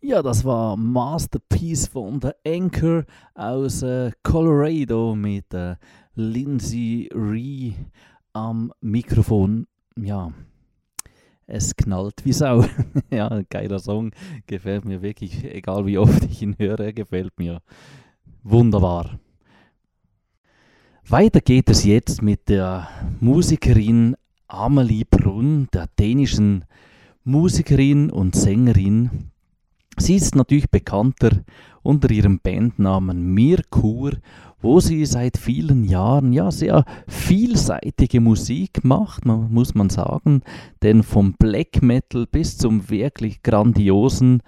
Ja, das war Masterpiece von der Anchor aus Colorado mit Lindsay Ree am Mikrofon. Ja, es knallt wie Sau. Ja, ein geiler Song, gefällt mir wirklich, egal wie oft ich ihn höre, gefällt mir wunderbar. Weiter geht es jetzt mit der Musikerin Amelie Brunn, der dänischen Musikerin und Sängerin. Sie ist natürlich bekannter unter ihrem Bandnamen Mirkur, wo sie seit vielen Jahren ja sehr vielseitige Musik macht, muss man sagen, denn vom Black Metal bis zum wirklich grandiosen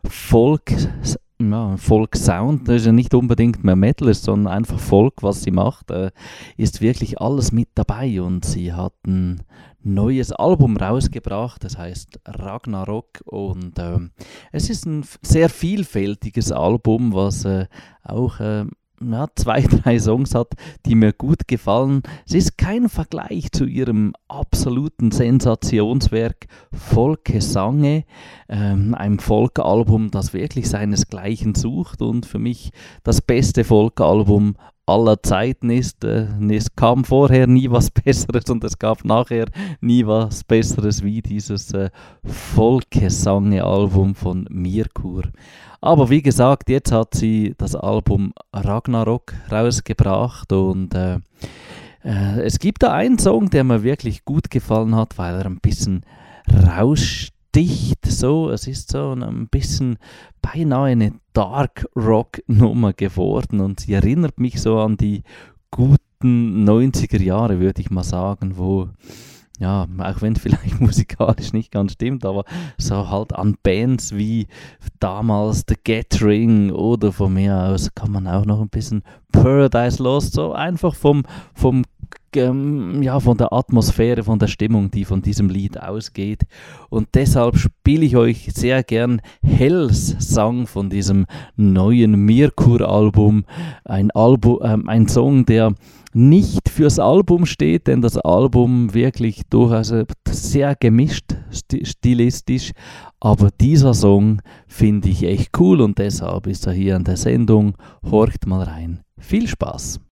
Folk-Sound, das ist ja nicht unbedingt mehr Metal, sondern einfach Folk, was sie macht, ist wirklich alles mit dabei und sie hat ein neues Album rausgebracht, das heißt Ragnarok und es ist ein sehr vielfältiges Album, was auch 2, 3 Songs hat, die mir gut gefallen. Es ist kein Vergleich zu ihrem absoluten Sensationswerk Folke Sange, einem Folk-Album, das wirklich seinesgleichen sucht und für mich das beste Folk-Album aller Zeiten ist. Es kam vorher nie was Besseres und es gab nachher nie was Besseres wie dieses Folke-Sange-Album von Mirkur. Aber wie gesagt, jetzt hat sie das Album Ragnarok rausgebracht und es gibt da einen Song, der mir wirklich gut gefallen hat, weil er ein bisschen raussticht. So, es ist so ein bisschen beinahe eine Dark Rock Nummer geworden und sie erinnert mich so an die guten 90er Jahre, würde ich mal sagen, wo, ja, auch wenn es vielleicht musikalisch nicht ganz stimmt, aber so halt an Bands wie damals The Gathering oder von mir aus kann man auch noch ein bisschen Paradise Lost, so einfach von der Atmosphäre, von der Stimmung, die von diesem Lied ausgeht. Und deshalb spiele ich euch sehr gern Hells Song von diesem neuen Mirkur-Album. Ein Song, der nicht fürs Album steht, denn das Album wirklich durchaus sehr gemischt stilistisch, aber dieser Song finde ich echt cool und deshalb ist er hier an der Sendung. Horcht mal rein. Viel Spaß!